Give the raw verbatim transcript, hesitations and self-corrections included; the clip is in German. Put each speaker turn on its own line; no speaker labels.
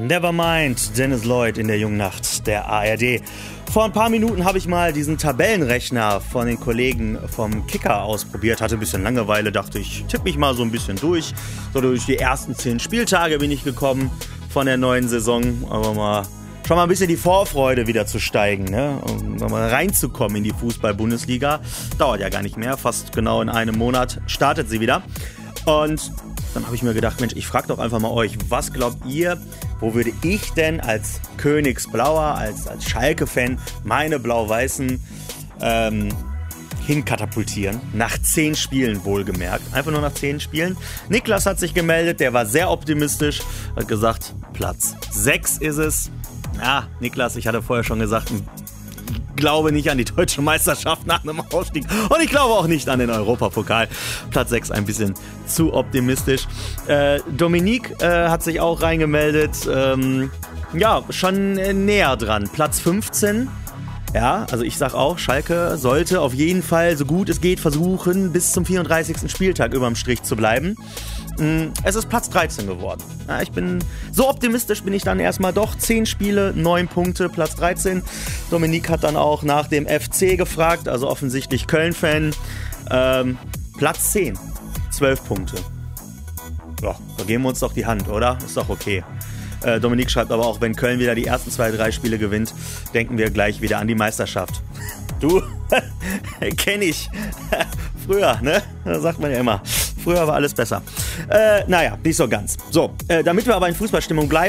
Nevermind, Dennis Lloyd in der jungen Nacht der A R D. Vor ein paar Minuten habe ich mal diesen Tabellenrechner von den Kollegen vom Kicker ausprobiert. Hatte ein bisschen Langeweile, dachte ich, tippe mich mal so ein bisschen durch. So durch die ersten zehn Spieltage bin ich gekommen von der neuen Saison. Aber mal schon mal ein bisschen die Vorfreude wieder zu steigen, ne? Um mal reinzukommen in die Fußball-Bundesliga. Dauert ja gar nicht mehr, fast genau in einem Monat startet sie wieder. Und dann habe ich mir gedacht, Mensch, ich frage doch einfach mal euch, was glaubt ihr, wo würde ich denn als Königsblauer, als, als Schalke-Fan meine Blau-Weißen ähm, hinkatapultieren? Nach zehn Spielen wohlgemerkt. Einfach nur nach zehn Spielen. Niklas hat sich gemeldet, der war sehr optimistisch, hat gesagt, Platz sechs ist es. Ja, Niklas, ich hatte vorher schon gesagt, ich glaube nicht an die deutsche Meisterschaft nach einem Ausstieg und ich glaube auch nicht an den Europapokal. Platz sechs ein bisschen zu optimistisch. Äh, Dominique äh, hat sich auch reingemeldet. Ähm, ja, schon äh, näher dran. Platz fünfzehn. Ja, also ich sag auch, Schalke sollte auf jeden Fall, so gut es geht, versuchen, bis zum vierunddreißigsten Spieltag überm Strich zu bleiben. Es ist Platz dreizehn geworden. Ja, ich bin, so optimistisch bin ich dann erstmal doch. zehn Spiele, neun Punkte, Platz dreizehn. Dominique hat dann auch nach dem F C gefragt, also offensichtlich Köln-Fan. Ähm, Platz zehn, zwölf Punkte. Ja, da geben wir uns doch die Hand, oder? Ist doch okay. Äh, Dominique schreibt aber auch, wenn Köln wieder die ersten zwei, drei Spiele gewinnt, denken wir gleich wieder an die Meisterschaft. Du, kenn ich. Früher, ne? Das sagt man ja immer. Früher war alles besser. Äh, naja, nicht so ganz. So, äh, damit wir aber in Fußballstimmung bleiben,